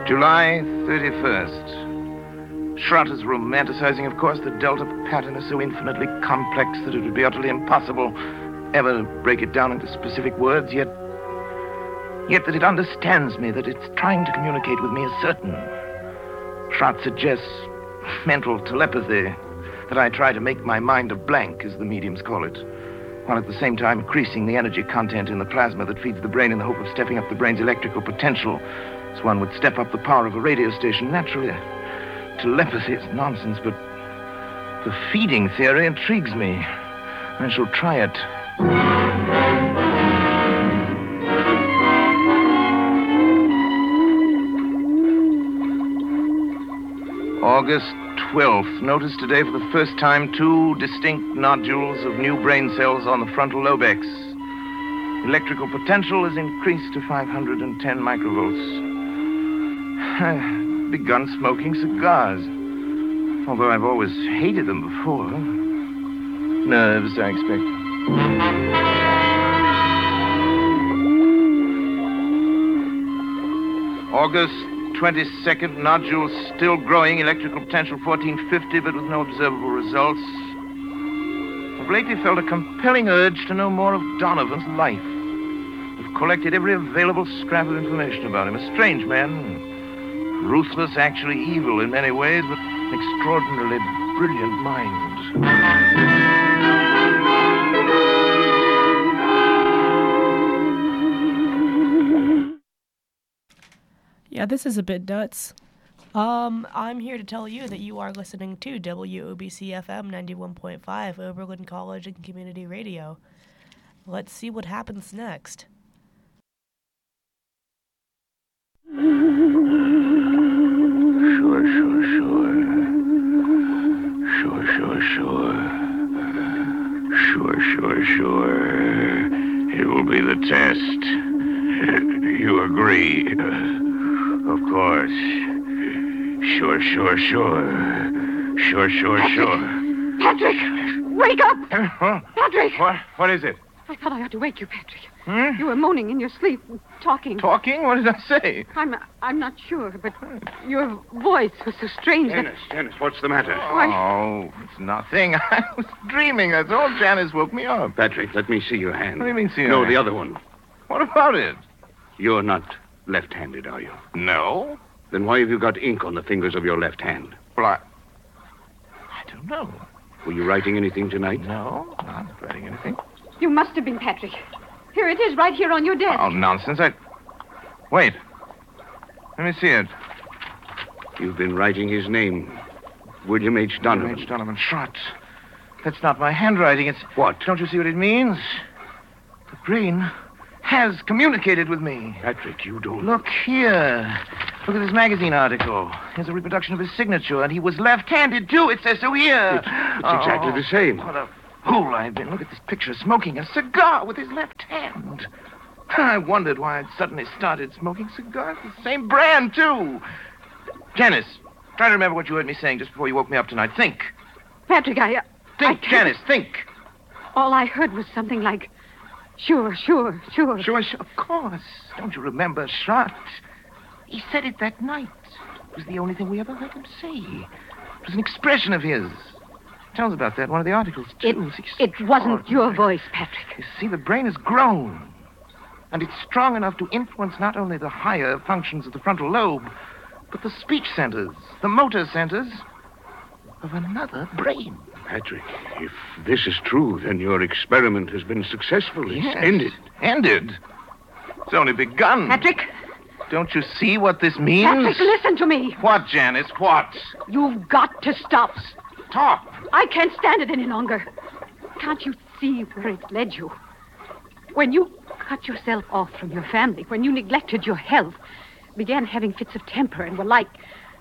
July 31st. Schrott is romanticizing, of course. The delta pattern is so infinitely complex that it would be utterly impossible ever to break it down into specific words, yet that it understands me, that it's trying to communicate with me is certain. Schrott suggests mental telepathy, that I try to make my mind a blank, as the mediums call it, while at the same time increasing the energy content in the plasma that feeds the brain in the hope of stepping up the brain's electrical potential, as one would step up the power of a radio station. Naturally, telepathy is nonsense, but the feeding theory intrigues me. I shall try it. August 12th. Notice today for the first time 2 distinct nodules of new brain cells on the frontal lobex. Electrical potential is increased to 510 microvolts. I've begun smoking cigars, although I've always hated them before. Nerves, I expect. August 22nd, nodules still growing, electrical potential 1450, but with no observable results. I've lately felt a compelling urge to know more of Donovan's life. I've collected every available scrap of information about him. A strange man, ruthless, actually evil in many ways, but an extraordinarily brilliant mind. Yeah, this is a bit nuts. I'm here to tell you that you are listening to WOBC FM 91.5, Oberlin College and Community Radio. Let's see what happens next. Sure. It will be the test. You agree? Of course. Sure. Patrick! Wake up! Patrick! What is it? I thought I ought to wake you, Patrick. You were moaning in your sleep, talking. Talking? What did I say? I'm not sure, but your voice was so strange. Janice, what's the matter? Oh, it's nothing. I was dreaming. That's all. Janice woke me up. Patrick, let me see your hand. What do you mean see your No, hand? the other one. What about it? You're not left-handed, are you? No. Then why have you got ink on the fingers of your left hand? Well, I don't know. Were you writing anything tonight? No, not writing anything. You must have been, Patrick. Here it is, right here on your desk. Oh, nonsense. Wait. Let me see it. You've been writing his name. William H. Donovan. William H. Donovan. Schrott. That's not my handwriting. It's... What? Don't you see what it means? The brain has communicated with me. Patrick, you don't... Look here. Look at this magazine article. Here's a reproduction of his signature, and he was left-handed, too. It says so here. It's exactly the same. What a fool I've been. Look at this picture, smoking a cigar with his left hand. I wondered why I'd suddenly started smoking cigars. The same brand, too. Janice, try to remember what you heard me saying just before you woke me up tonight. Think. Patrick, Think, Janice, think. All I heard was something like, sure. Sure, of course. Don't you remember, Schrott? He said it that night. It was the only thing we ever heard him say. It was an expression of his. Tell us about that in one of the articles, too. It wasn't your voice, Patrick. You see, the brain has grown. And it's strong enough to influence not only the higher functions of the frontal lobe, but the speech centers, the motor centers of another brain. Patrick, if this is true, then your experiment has been successful. It's Yes. ended. Ended? It's only begun. Patrick! Don't you see what this means? Patrick, listen to me. What, Janice? What? You've got to stop. Stop. I can't stand it any longer. Can't you see where it led you? When you cut yourself off from your family, when you neglected your health, began having fits of temper and were like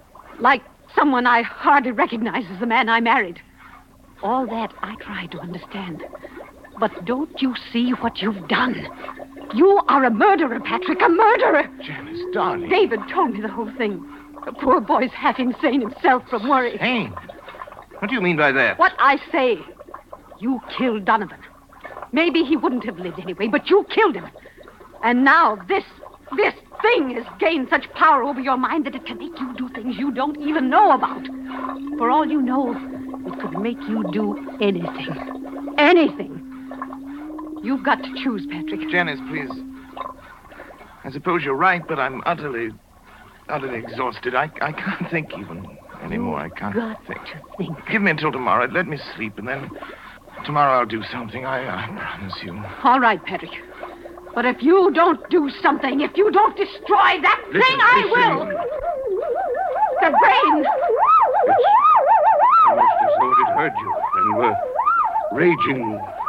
someone I hardly recognize as the man I married. All that I tried to understand. But don't you see what you've done? You are a murderer, Patrick, a murderer. Janice, darling. David told me the whole thing. The poor boy's half insane himself from worry. Insane? What do you mean by that? What I say. You killed Donovan. Maybe he wouldn't have lived anyway, but you killed him. And now this thing has gained such power over your mind that it can make you do things you don't even know about. For all you know, it could make you do anything. Anything. You've got to choose, Patrick. Janice, please. I suppose you're right, but I'm utterly exhausted. I can't think even anymore. I can't think. To think. Give me until tomorrow. Let me sleep, and then tomorrow I'll do something. I promise you. All right, Patrick. But if you don't do something, if you don't destroy that thing, I will. The brain. It's almost as though it heard you and were raging